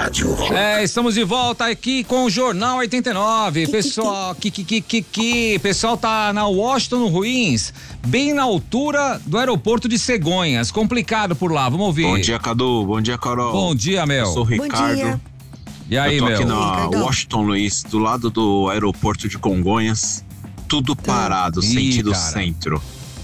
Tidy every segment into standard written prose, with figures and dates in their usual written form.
rádio. Estamos de volta aqui com o Jornal 89. Pessoal, pessoal tá na Washington Ruins, bem na altura do aeroporto de Cegonhas. Complicado por lá, vamos ouvir. Bom dia, Cadu. Bom dia, Carol. Bom dia, Mel. Eu sou o Ricardo. E aí, eu tô Mel? aqui na Washington Luiz, do lado do aeroporto de Congonhas. Tudo parado, sentido centro.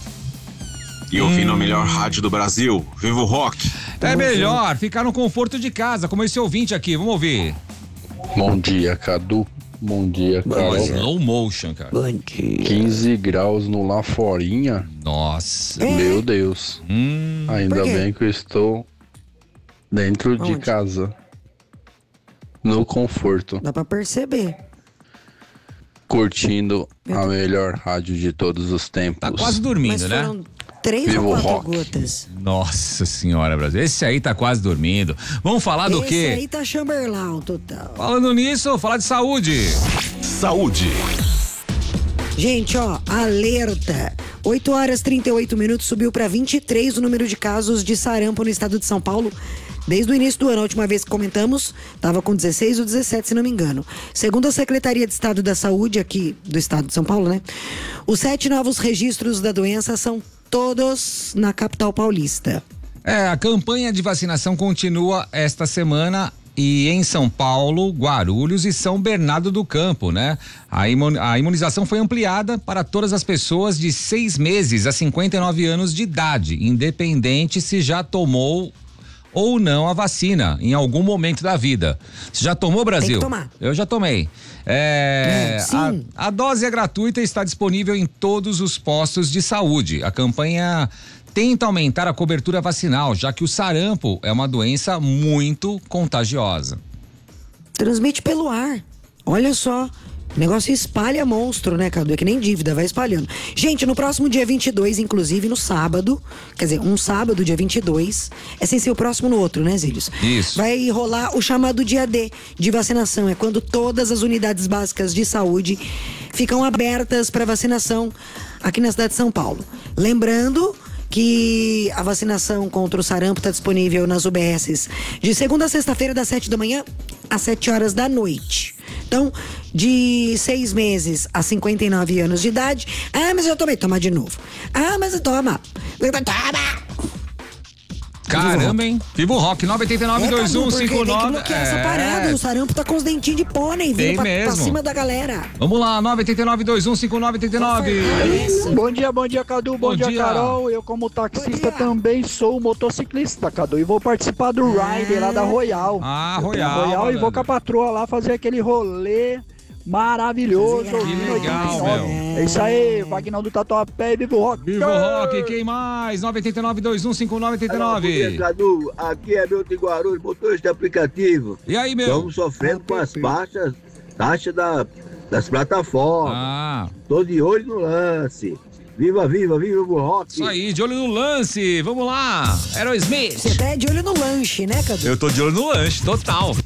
E ouvindo a melhor rádio do Brasil, Viva o Rock. É melhor ficar no conforto de casa, como esse ouvinte aqui, vamos ouvir. Bom dia, Cadu. Bom dia, Carol. Slow motion, cara. Bom dia. 15 graus no lá forinha. Nossa. Meu Deus. Ainda bem que eu estou dentro de casa. No conforto. Dá pra perceber. Curtindo a melhor rádio de todos os tempos. Tá quase dormindo, né? 3 Viva ou o 4 rock. gotas. Nossa senhora, Brasil. Esse aí tá quase dormindo. Vamos falar do quê? Esse aí tá chamberlau total. Falando nisso, falar de saúde. Saúde. Gente, ó, alerta. 8 horas 38 minutos, subiu para 23 o número de casos de sarampo no estado de São Paulo. Desde o início do ano, a última vez que comentamos, estava com 16 ou 17, se não me engano. Segundo a Secretaria de Estado da Saúde aqui do estado de São Paulo, né? Os 7 novos registros da doença são todos na capital paulista. A campanha de vacinação continua esta semana e em São Paulo, Guarulhos e São Bernardo do Campo, né? A imunização foi ampliada para todas as pessoas de 6 meses a 59 anos de idade, independente se já tomou ou não a vacina em algum momento da vida. Você já tomou, Brasil? Tem que tomar. Eu já tomei. Sim. A dose é gratuita e está disponível em todos os postos de saúde. A campanha tenta aumentar a cobertura vacinal, já que o sarampo é uma doença muito contagiosa. Transmite pelo ar. Olha só. O negócio espalha monstro, né, Cadu? É que nem dívida, vai espalhando. Gente, no próximo dia 22, inclusive no sábado, quer dizer, um sábado, dia 22, é sem ser o próximo no outro, né, Zílios? Isso. Vai rolar o chamado dia D de vacinação. É quando todas as unidades básicas de saúde ficam abertas para vacinação aqui na cidade de São Paulo. Lembrando que a vacinação contra o sarampo está disponível nas UBSs de segunda a sexta-feira, das 7 da manhã às 7 horas da noite. Então, de 6 meses a 59 anos de idade. Ah, mas eu tomei. Toma de novo. Ah, mas toma. Toma! Caramba, hein? Viva o Rock, 989-2159. Bloquear essa parada. O sarampo tá com os dentinhos de pônei vindo pra cima da galera. Vamos lá, 989-2159-89. Bom dia, Cadu. Bom dia, Carol. Eu, como taxista, também sou motociclista, Cadu. E vou participar do Rider lá da Royal. Royal. E vou com a patroa lá fazer aquele rolê maravilhoso. Que legal, meu. É isso aí, Vagnão do Tatuapé e Viva o Rock. Viva o Rock, quem mais? 989-2159-89. Bom dia, Cadu. Aqui é meu de Guarulhos, motorista de aplicativo. E aí, meu? Estamos sofrendo com as taxas das plataformas. Tô de olho no lance. Viva o Rock. Isso aí, de olho no lance. Vamos lá. Aerosmith. Você tá de olho no lanche, né, Cadu? Eu tô de olho no lanche, total.